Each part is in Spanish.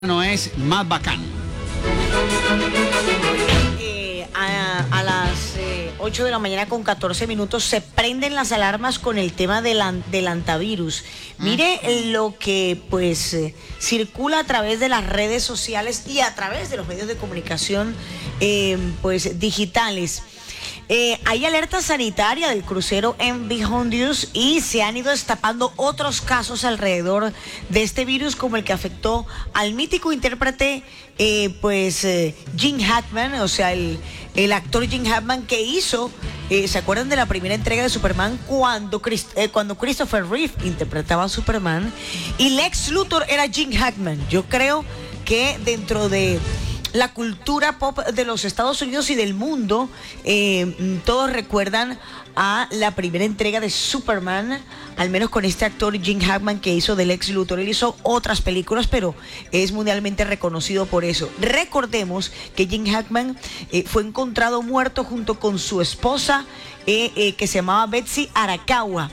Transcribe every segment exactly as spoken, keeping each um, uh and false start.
No es más bacán. Eh, a, a las eh, ocho de la mañana con catorce minutos se prenden las alarmas con el tema del, del antivirus. Mire eh, lo que pues eh, circula a través de las redes sociales y a través de los medios de comunicación eh, pues digitales. Eh, hay alerta sanitaria del crucero M V Hondius y se han ido destapando otros casos alrededor de este virus, como el que afectó al mítico intérprete eh, pues eh, Gene Hackman, o sea el, el actor Gene Hackman que hizo, eh, ¿se acuerdan de la primera entrega de Superman cuando, Chris, eh, cuando Christopher Reeve interpretaba a Superman y Lex Luthor era Gene Hackman? Yo creo que dentro de la cultura pop de los Estados Unidos y del mundo, eh, todos recuerdan a la primera entrega de Superman, al menos con este actor Gene Hackman que hizo de Lex Luthor. Él hizo otras películas, pero es mundialmente reconocido por eso. Recordemos que Gene Hackman eh, fue encontrado muerto junto con su esposa, eh, eh, que se llamaba Betsy Arakawa.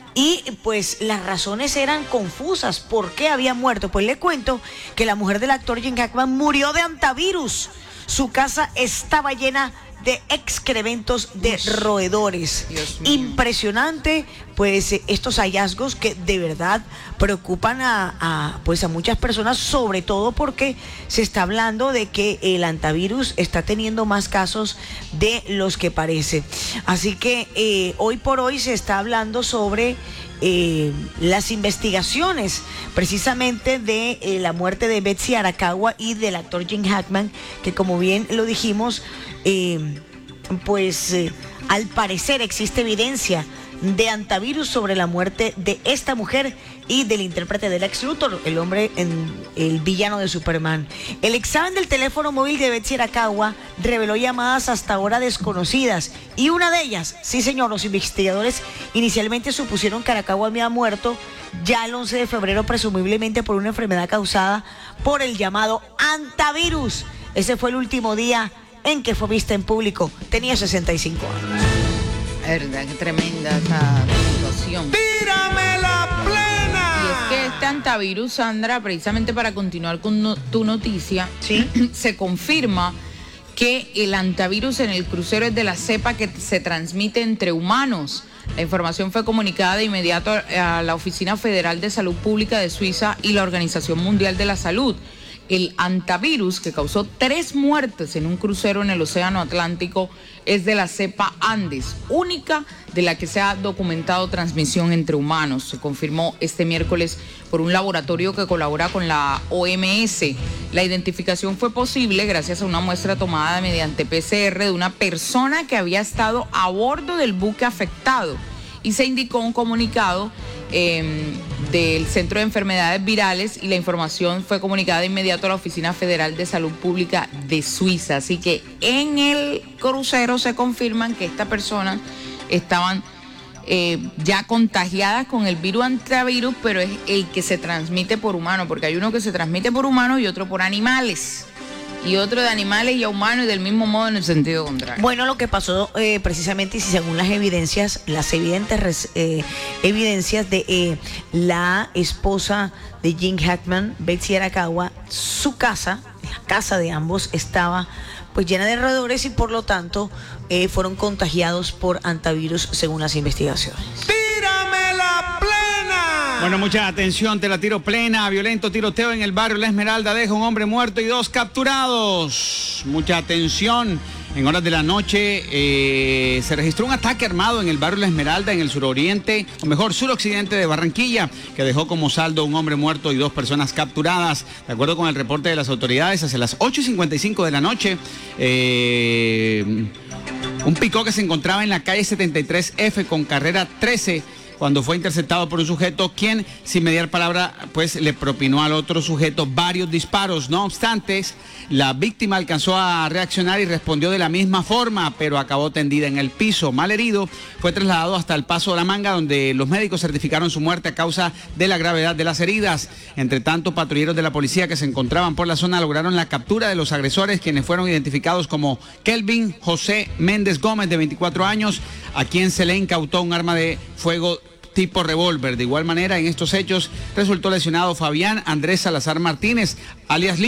Y pues las razones eran confusas. ¿Por qué había muerto? Pues le cuento que la mujer del actor Gene Hackman murió de antivirus. Su casa estaba llena de excrementos de roedores. Impresionante, pues estos hallazgos que de verdad preocupan a, a, pues a muchas personas, sobre todo porque se está hablando de que el antivirus está teniendo más casos de los que parece. Así que eh, hoy por hoy se está hablando sobre Eh, las investigaciones precisamente de eh, la muerte de Betsy Arakawa y del actor Gene Hackman, que como bien lo dijimos, eh, pues eh, al parecer existe evidencia de antivirus sobre la muerte de esta mujer y del intérprete de Lex Luthor, el hombre, en, el villano de Superman. El examen del teléfono móvil de Betsy Arakawa reveló llamadas hasta ahora desconocidas, y una de ellas, sí señor, los investigadores inicialmente supusieron que Arakawa había muerto ya el once de febrero, presumiblemente por una enfermedad causada por el llamado antivirus. Ese fue el último día en que fue vista en público. Tenía sesenta y cinco años. Verdad, qué tremenda esa situación. ¡Tírame la plena! Y es que este antivirus, Sandra, precisamente para continuar con no, tu noticia, ¿sí? Se confirma que el antivirus en el crucero es de la cepa que se transmite entre humanos. La información fue comunicada de inmediato a la Oficina Federal de Salud Pública de Suiza y la Organización Mundial de la Salud. El antivirus, que causó tres muertes en un crucero en el Océano Atlántico, es de la cepa Andes, única de la que se ha documentado transmisión entre humanos. Se confirmó este miércoles por un laboratorio que colabora con la O M S. La identificación fue posible gracias a una muestra tomada mediante P C R de una persona que había estado a bordo del buque afectado. Y se indicó un comunicado eh, del Centro de Enfermedades Virales, y la información fue comunicada de inmediato a la Oficina Federal de Salud Pública de Suiza. Así que en el crucero se confirman que estas personas estaban eh, ya contagiadas con el virus antivirus, pero es el que se transmite por humano, porque hay uno que se transmite por humanos y otro por animales. Y otro de animales y a humanos, y del mismo modo en el sentido contrario. Bueno, lo que pasó eh, precisamente, y si según las evidencias, las evidentes eh, evidencias de eh, la esposa de Gene Hackman, Betsy Arakawa, su casa, la casa de ambos, estaba pues llena de roedores y por lo tanto eh, fueron contagiados por antivirus según las investigaciones. ¡Tírame la plena! Bueno, mucha atención, te la tiro plena. Violento tiroteo en el barrio La Esmeralda deja un hombre muerto y dos capturados. Mucha atención. En horas de la noche eh, se registró un ataque armado en el barrio La Esmeralda, en el suroriente, o mejor, suroccidente de Barranquilla, que dejó como saldo un hombre muerto y dos personas capturadas. De acuerdo con el reporte de las autoridades, hacia las ocho y cincuenta y cinco de la noche, eh, un picó que se encontraba en la calle setenta y tres F con carrera trece, cuando fue interceptado por un sujeto quien, sin mediar palabra, pues le propinó al otro sujeto varios disparos. No obstante, la víctima alcanzó a reaccionar y respondió de la misma forma, pero acabó tendida en el piso. Mal herido, fue trasladado hasta el Paso de la Manga, donde los médicos certificaron su muerte a causa de la gravedad de las heridas. Entre tanto, patrulleros de la policía que se encontraban por la zona lograron la captura de los agresores, quienes fueron identificados como Kelvin José Méndez Gómez, de veinticuatro años, a quien se le incautó un arma de fuego tipo revólver. De igual manera, en estos hechos resultó lesionado Fabián Andrés Salazar Martínez, alias